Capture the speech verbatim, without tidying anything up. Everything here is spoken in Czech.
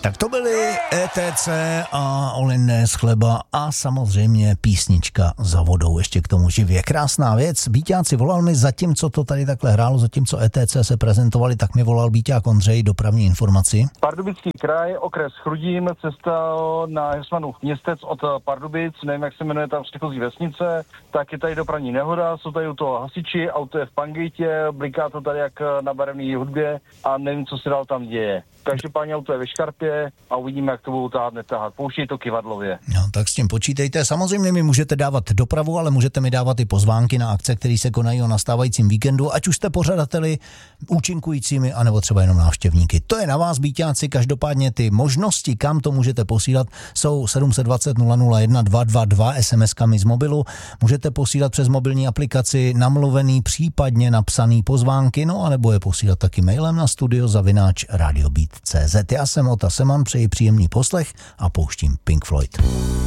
Tak to byly E T C a Olinné z chleba a samozřejmě písnička Za vodou ještě k tomu živě. Krásná věc. Bíťáci volal mi, zatímco to tady takhle hrálo, zatímco E T C se prezentovali, tak mi volal Bíťák Ondřej, dopravní informaci. Pardubický kraj, okres Chrudím, cesta na Heřmanův Městec od Pardubic, nevím, jak se jmenuje tam předchozí vesnice, tak je tady dopravní nehoda, jsou tady u toho hasiči, auto je v pangejtě, bliká to tady jak na barevné hudbě a nevím, co se dál tam děje. Každopádně auto je ve škarpě a uvidíme, jak to budou tahat, netahat. Pouští to kyvadlově. No, tak s tím počítejte. Samozřejmě mi můžete dávat dopravu, ale můžete mi dávat i pozvánky na akce, které se konají o nastávajícím víkendu, ať už jste pořadateli, účinkujícími, anebo třeba jenom návštěvníky. To je na vás, Bíťáci. Každopádně ty možnosti, kam to můžete posílat, jsou sedm set dvacet nula nula jedna dva dva dva es em eskami z mobilu. Můžete posílat přes mobilní aplikaci namluvený, případně napsaný pozvánky, no anebo je posílat taky mailem na studio zavináč radiobeat tečka cé zet. Já jsem Ota Seman, přeji příjemný poslech a pouštím Pink Floyd.